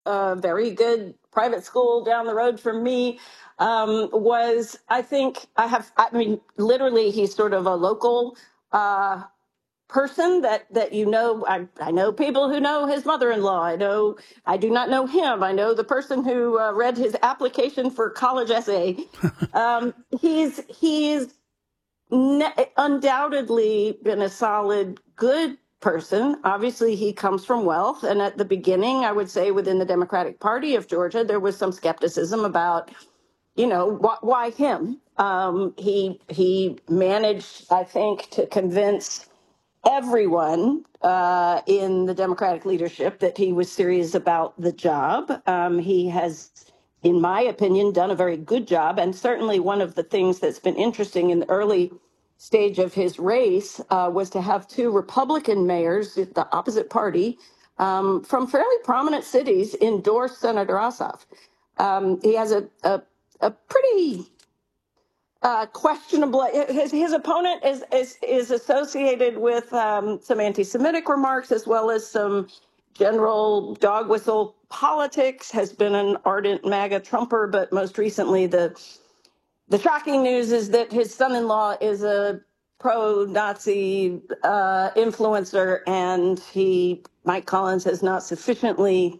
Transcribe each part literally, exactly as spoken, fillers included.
a very good private school down the road from me, um, was, I think, I have, I mean, literally, he's sort of a local uh, person that that you know. I, I know people who know his mother-in-law. I know, I do not know him. I know the person who uh, read his application for college essay. Um, he's he's ne- undoubtedly been a solid, good person. Obviously, he comes from wealth. And at the beginning, I would say within the Democratic Party of Georgia, there was some skepticism about, you know, wh- why him? Um, he he managed, I think, to convince everyone uh, in the Democratic leadership that he was serious about the job. Um, he has, in my opinion, done a very good job. And certainly one of the things that's been interesting in the early stage of his race uh, was to have two Republican mayors, the opposite party, um, from fairly prominent cities endorse Senator Ossoff. Um, he has a, a, a pretty uh, questionable. His his opponent is is is associated with um, some anti-Semitic remarks as well as some general dog whistle politics. Has been an ardent MAGA Trumper, but most recently the the shocking news is that his son-in-law is a pro-Nazi uh, influencer, and he Mike Collins has not sufficiently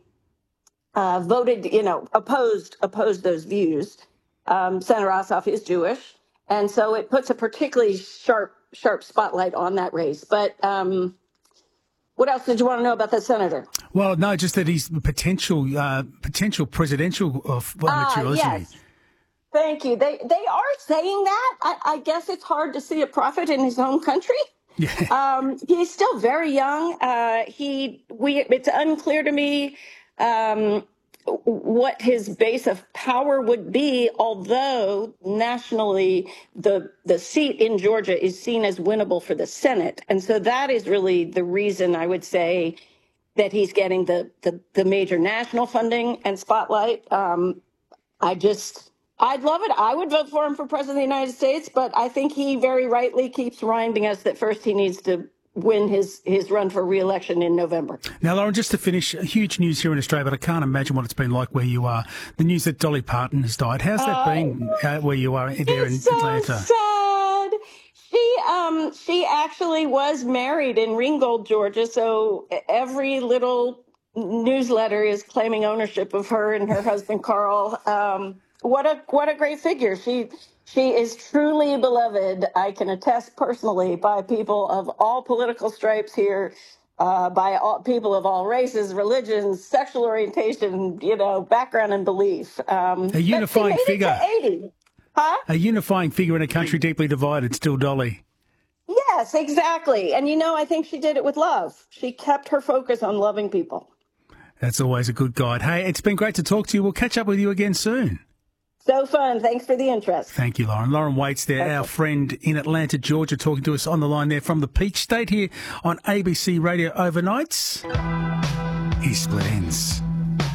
uh, voted, you know, opposed opposed those views. Um, Senator Ossoff is Jewish, and so it puts a particularly sharp sharp spotlight on that race. But um, what else did you want to know about that senator? Well, no, just that he's potential uh, potential presidential of well, Ah, material, isn't yes. he? Thank you. They they are saying that. I, I guess it's hard to see a prophet in his own country. Yeah. Um, he's still very young. Uh, he we it's unclear to me um, what his base of power would be. Although nationally, the the seat in Georgia is seen as winnable for the Senate, and so that is really the reason I would say that he's getting the the, the major national funding and spotlight. Um, I just. I'd love it. I would vote for him for president of the United States, but I think he very rightly keeps reminding us that first he needs to win his, his run for re-election in November. Now, Lauren, just to finish, huge news here in Australia, but I can't imagine what it's been like where you are. The news that Dolly Parton has died. How's that uh, been uh, where you are there in so Atlanta? Sad. She um she actually was married in Ringgold, Georgia, so every little newsletter is claiming ownership of her and her husband Carl. Um, what a what a great figure. She she is truly beloved. I can attest personally by people of all political stripes here, uh, by all people of all races, religions, sexual orientation, you know, background and belief. Um, a unifying but she made figure. It to eighty. Huh? A unifying figure in a country deeply divided. Still Dolly. Yes, exactly. And you know, I think she did it with love. She kept her focus on loving people. That's always a good guide. Hey, it's been great to talk to you. We'll catch up with you again soon. So fun. Thanks for the interest. Thank you, Lauren. Lauren Waits there, okay. Our friend in Atlanta, Georgia, talking to us on the line there from the Peach State here on A B C Radio Overnights. He split ends.